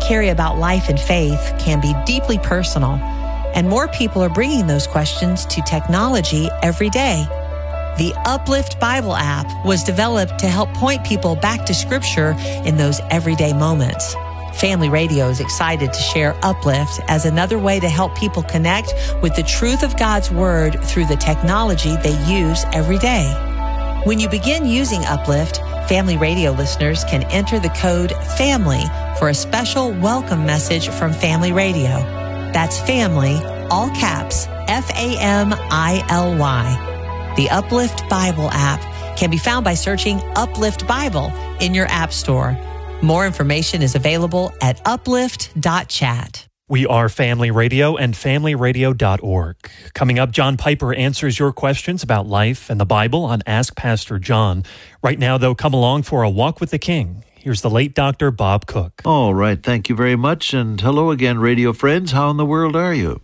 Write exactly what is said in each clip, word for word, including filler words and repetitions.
carry about life and faith can be deeply personal, and more people are bringing those questions to technology every day. The Uplift Bible app was developed to help point people back to Scripture in those everyday moments. Family Radio is excited to share Uplift as another way to help people connect with the truth of God's Word through the technology they use every day. When you begin using Uplift, Family Radio listeners can enter the code FAMILY for a special welcome message from Family Radio. That's family, all caps, F A M I L Y. The Uplift Bible app can be found by searching Uplift Bible in your app store. More information is available at uplift dot chat. We are Family Radio and family radio dot org. Coming up, John Piper answers your questions about life and the Bible on Ask Pastor John. Right now, though, come along for a walk with the King. Here's the late Doctor Bob Cook. All right, thank you very much, and hello again, radio friends. How in the world are you?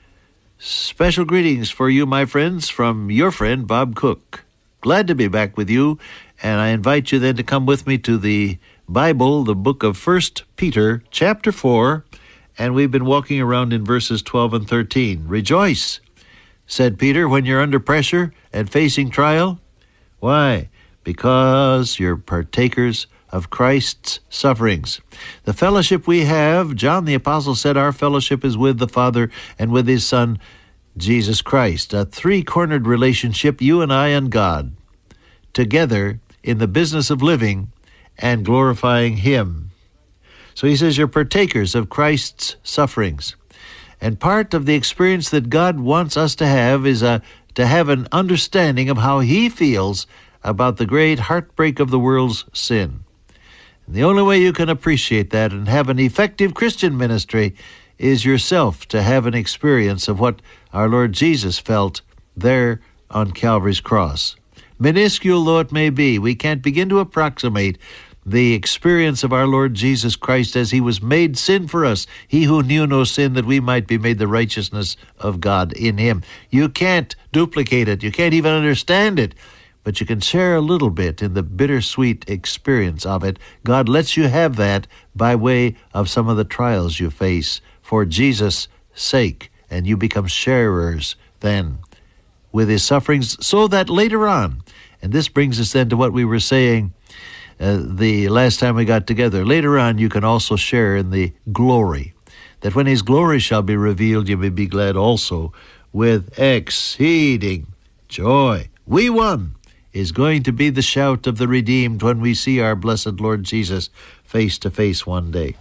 Special greetings for you, my friends, from your friend, Bob Cook. Glad to be back with you, and I invite you then to come with me to the Bible, the book of First Peter, chapter four, and we've been walking around in verses twelve and thirteen. Rejoice, said Peter, when you're under pressure and facing trial. Why? Because you're partakers of Christ's sufferings. The fellowship we have, John the Apostle said our fellowship is with the Father and with His Son, Jesus Christ. A three-cornered relationship, you and I and God, together in the business of living and glorifying Him. So he says you're partakers of Christ's sufferings. And part of the experience that God wants us to have is a, to have an understanding of how He feels about the great heartbreak of the world's sin. And the only way you can appreciate that and have an effective Christian ministry is yourself to have an experience of what our Lord Jesus felt there on Calvary's cross. Minuscule though it may be, we can't begin to approximate the experience of our Lord Jesus Christ as He was made sin for us, He who knew no sin, that we might be made the righteousness of God in Him. You can't duplicate it. You can't even understand it. But you can share a little bit in the bittersweet experience of it. God lets you have that by way of some of the trials you face for Jesus' sake, and you become sharers then with His sufferings, so that later on, and this brings us then to what we were saying uh, the last time we got together, later on you can also share in the glory, that when His glory shall be revealed, you may be glad also with exceeding joy. We won is going to be the shout of the redeemed when we see our blessed Lord Jesus face to face one day.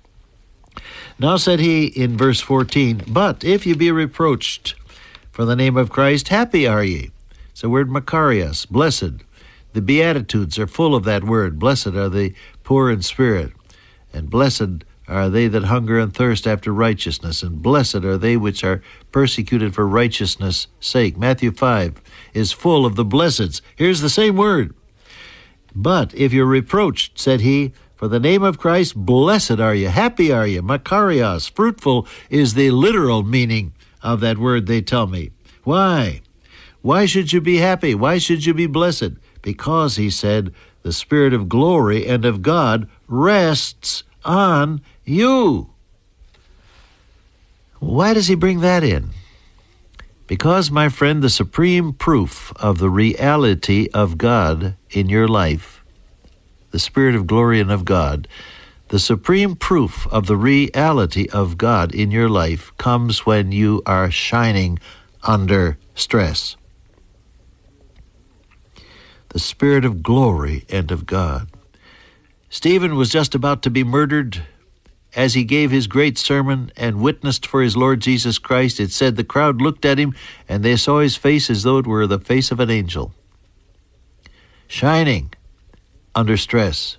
Now said he in verse fourteen, but if you be reproached for the name of Christ, happy are ye. It's the word makarios, blessed. The Beatitudes are full of that word. Blessed are the poor in spirit, and blessed are they that hunger and thirst after righteousness, and blessed are they which are persecuted for righteousness' sake. Matthew five is full of the blesseds. Here's the same word. But if you're reproached, said he, for the name of Christ, blessed are you, happy are you, makarios. Fruitful is the literal meaning of that word, they tell me. Why? Why should you be happy? Why should you be blessed? Because, he said, the Spirit of glory and of God rests on you. Why does he bring that in? Because, my friend, the supreme proof of the reality of God in your life, the Spirit of glory and of God, the supreme proof of the reality of God in your life comes when you are shining under stress. The Spirit of glory and of God. Stephen was just about to be murdered as he gave his great sermon and witnessed for his Lord Jesus Christ. It said the crowd looked at him and they saw his face as though it were the face of an angel, shining under stress.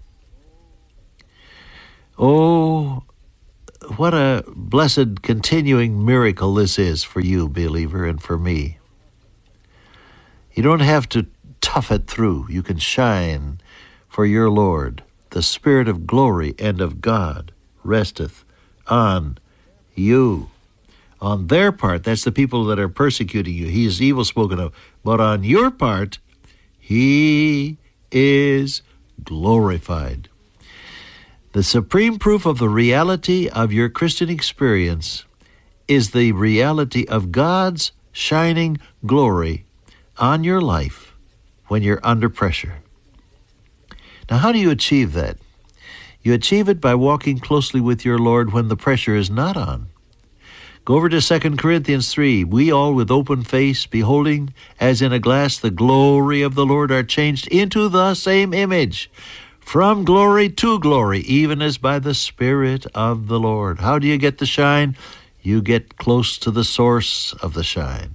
Oh, what a blessed continuing miracle this is for you, believer, and for me. You don't have to tough it through. You can shine for your Lord. The Spirit of glory and of God resteth on you. On their part, that's the people that are persecuting you. He is evil spoken of. But on your part, He is glorified. The supreme proof of the reality of your Christian experience is the reality of God's shining glory on your life when you're under pressure. Now, how do you achieve that? You achieve it by walking closely with your Lord when the pressure is not on. Go over to Second Corinthians three. We all with open face, beholding as in a glass the glory of the Lord, are changed into the same image, from glory to glory, even as by the Spirit of the Lord. How do you get the shine? You get close to the source of the shine.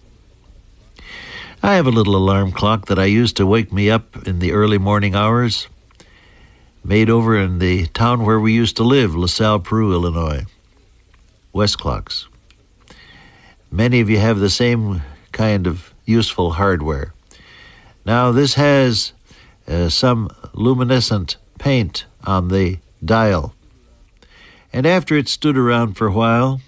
I have a little alarm clock that I use to wake me up in the early morning hours, made over in the town where we used to live, LaSalle, Peru, Illinois. West clocks. Many of you have the same kind of useful hardware. Now, this has uh, some luminescent paint on the dial. And after it stood around for a while,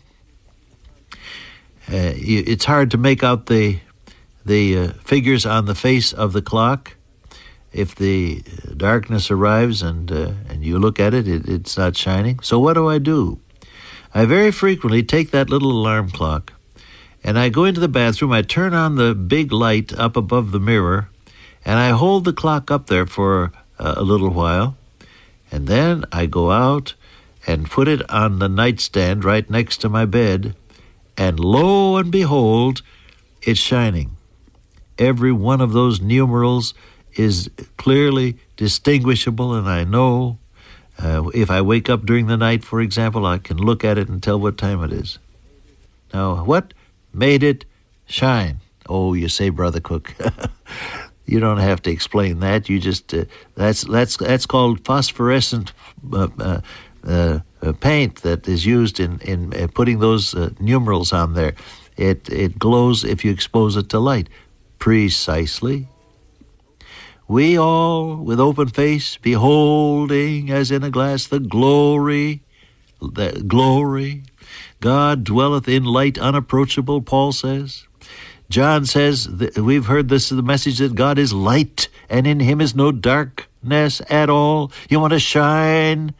uh, you, it's hard to make out the the uh, figures on the face of the clock. If the darkness arrives and uh, and you look at it, it, it's not shining. So what do I do? I very frequently take that little alarm clock and I go into the bathroom, I turn on the big light up above the mirror, and I hold the clock up there for uh, a little while, and then I go out and put it on the nightstand right next to my bed, and lo and behold, it's shining. Every one of those numerals is clearly distinguishable, and I know uh, if I wake up during the night, for example, I can look at it and tell what time it is. Now, what made it shine? Oh, you say, Brother Cook. You don't have to explain that. You just uh, that's that's that's called phosphorescent uh, uh, uh, paint that is used in in uh, putting those uh, numerals on there. It it glows if you expose it to light. Precisely. We all, with open face, beholding as in a glass the glory, the glory. God dwelleth in light unapproachable, Paul says. John says, that we've heard this is the message that God is light, and in him is no darkness at all. You want to shine?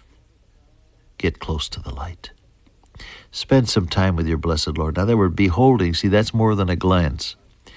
Get close to the light. Spend some time with your blessed Lord. Now, that word beholding, see, that's more than a glance.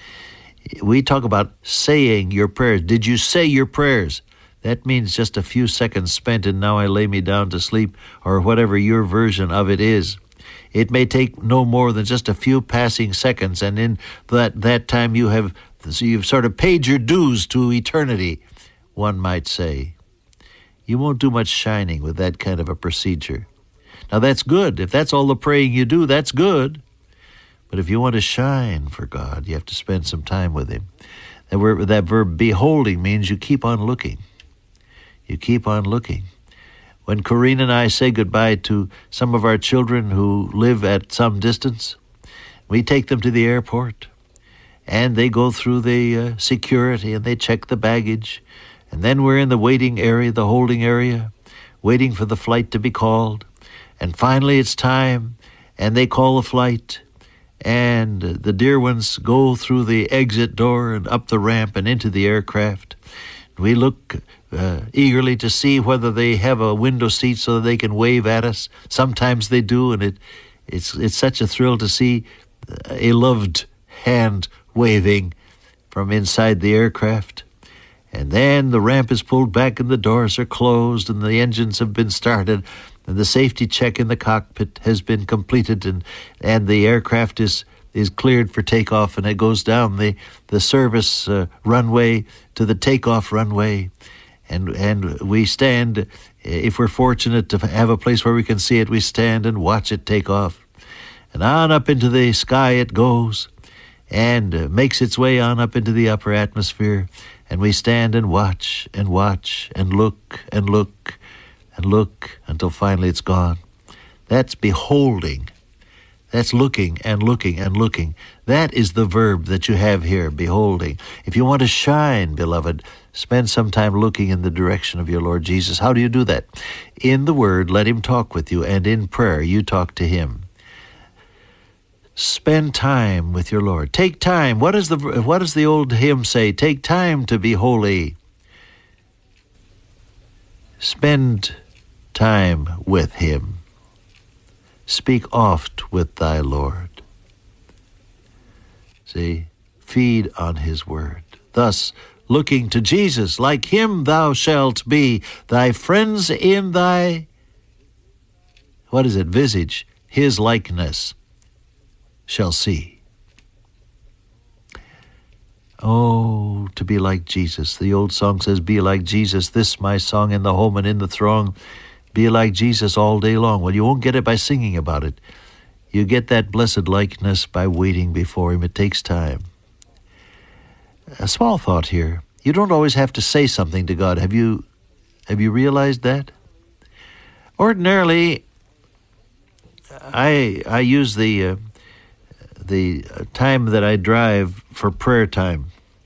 We talk about saying your prayers. Did you say your prayers? That means just a few seconds spent, and now I lay me down to sleep, or whatever your version of it is. It may take no more than just a few passing seconds, and in that, that time you have so you've sort of paid your dues to eternity, one might say. You won't do much shining with that kind of a procedure. Now, that's good. If that's all the praying you do, that's good. But if you want to shine for God, you have to spend some time with him. That verb, that verb beholding means you keep on looking. You keep on looking. When Corrine and I say goodbye to some of our children who live at some distance, we take them to the airport, and they go through the uh, security, and they check the baggage, and then we're in the waiting area, the holding area, waiting for the flight to be called, and finally it's time, and they call the flight, and the dear ones go through the exit door and up the ramp and into the aircraft. We look uh, eagerly to see whether they have a window seat so that they can wave at us. Sometimes they do, and it it's it's such a thrill to see a loved hand waving from inside the aircraft. And then the ramp is pulled back and the doors are closed and the engines have been started and the safety check in the cockpit has been completed, and, and the aircraft is, is cleared for takeoff, and it goes down the, the service uh, runway to the takeoff runway. And, and we stand, if we're fortunate to have a place where we can see it, we stand and watch it take off. And on up into the sky it goes, and uh, makes its way on up into the upper atmosphere. And we stand and watch and watch and look and look and look until finally it's gone. That's beholding. That's looking and looking and looking. That is the verb that you have here, beholding. If you want to shine, beloved, spend some time looking in the direction of your Lord Jesus. How do you do that? In the Word, let him talk with you, and in prayer, you talk to him. Spend time with your Lord. Take time. What does the what does the old hymn say? Take time to be holy. Spend time with him. Speak oft with thy Lord. See, feed on his word. Thus, looking to Jesus, like him thou shalt be, thy friends in thy, what is it, visage, his likeness shall see. Oh, to be like Jesus. The old song says, be like Jesus. This my song in the home and in the throng. Be like Jesus all day long. Well, you won't get it by singing about it. You get that blessed likeness by waiting before him. It takes time. A small thought here. You don't always have to say something to God. Have you, have you realized that? Ordinarily, I I use the uh, the time that I drive for prayer time.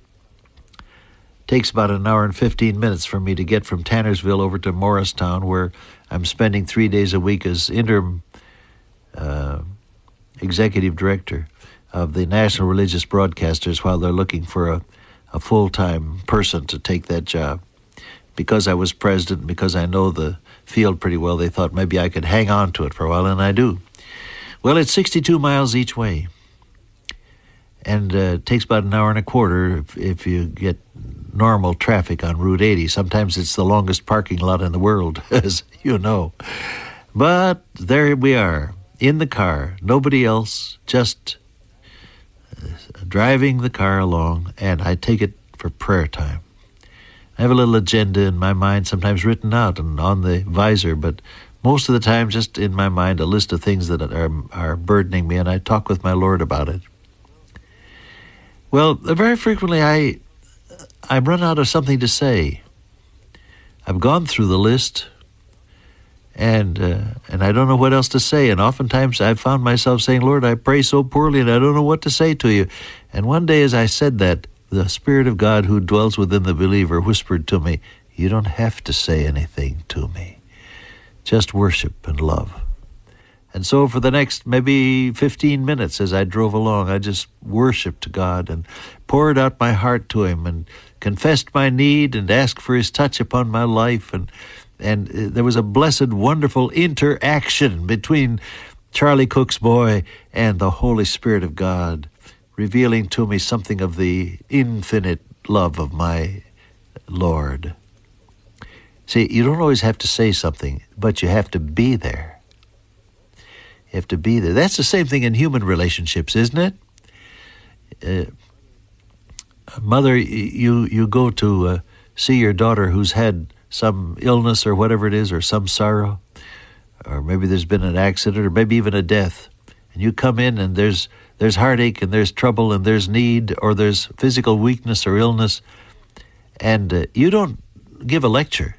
Takes about an hour and fifteen minutes for me to get from Tannersville over to Morristown, where I'm spending three days a week as interim uh, executive director of the National Religious Broadcasters while they're looking for a, a full-time person to take that job. Because I was president, because I know the field pretty well, they thought maybe I could hang on to it for a while, and I do. Well, it's sixty-two miles each way, and uh, it takes about an hour and a quarter if, if you get normal traffic on Route eighty. Sometimes it's the longest parking lot in the world, as you know. But there we are, in the car, nobody else, just uh, driving the car along, and I take it for prayer time. I have a little agenda in my mind, sometimes written out and on the visor, but most of the time just in my mind a list of things that are, are burdening me, and I talk with my Lord about it. Well, very frequently I I run out of something to say. I've gone through the list, and uh, and I don't know what else to say, and oftentimes I've found myself saying, Lord, I pray so poorly, and I don't know what to say to you. And one day as I said that, the Spirit of God who dwells within the believer whispered to me, you don't have to say anything to me. Just worship and love. And so for the next maybe fifteen minutes as I drove along, I just worshiped God and poured out my heart to him and confessed my need and asked for his touch upon my life. And, and there was a blessed, wonderful interaction between Charlie Cook's boy and the Holy Spirit of God, revealing to me something of the infinite love of my Lord. See, you don't always have to say something, but you have to be there. You have to be there. That's the same thing in human relationships, isn't it? Uh, mother, you, you go to uh, see your daughter who's had some illness or whatever it is, or some sorrow, or maybe there's been an accident, or maybe even a death, and you come in and there's There's heartache and there's trouble and there's need or there's physical weakness or illness. And uh, you don't give a lecture,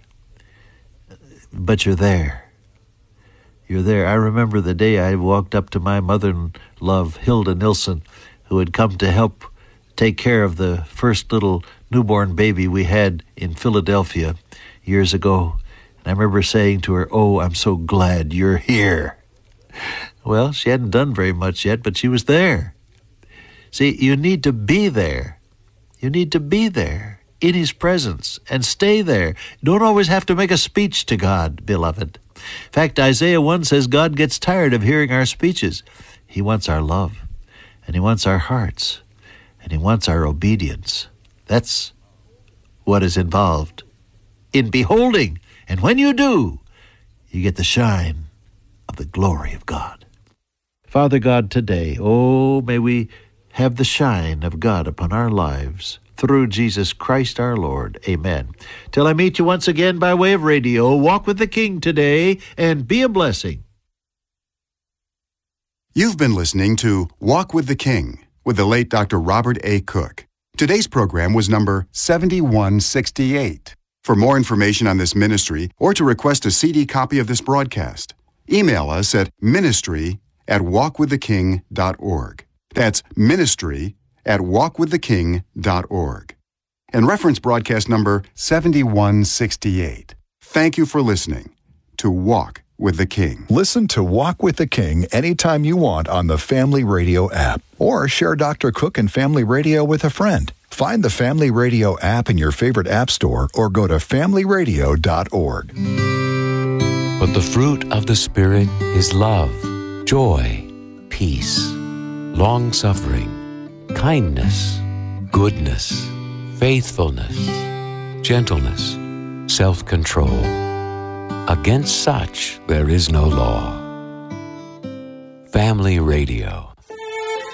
but you're there. You're there. I remember the day I walked up to my mother-in-law, Hilda Nilsson, who had come to help take care of the first little newborn baby we had in Philadelphia years ago. And I remember saying to her, oh, I'm so glad you're here. Well, she hadn't done very much yet, but she was there. See, you need to be there. You need to be there in his presence and stay there. You don't always have to make a speech to God, beloved. In fact, Isaiah one says God gets tired of hearing our speeches. He wants our love, and he wants our hearts, and he wants our obedience. That's what is involved in beholding. And when you do, you get the shine of the glory of God. Father God, today, oh, may we have the shine of God upon our lives through Jesus Christ our Lord. Amen. Till I meet you once again by way of radio, walk with the King today and be a blessing. You've been listening to Walk with the King with the late Doctor Robert A. Cook. Today's program was number seventy-one sixty-eight. For more information on this ministry or to request a C D copy of this broadcast, email us at ministry at walk with the king dot org. That's ministry at walk with the king dot org. And reference broadcast number seventy-one sixty-eight. Thank you for listening to Walk with the King. Listen to Walk with the King anytime you want on the Family Radio app, or share Doctor Cook and Family Radio with a friend. Find the Family Radio app in your favorite app store or go to family radio dot org. But the fruit of the Spirit is love, joy, peace, long-suffering, kindness, goodness, faithfulness, gentleness, self-control. Against such there is no law. Family Radio.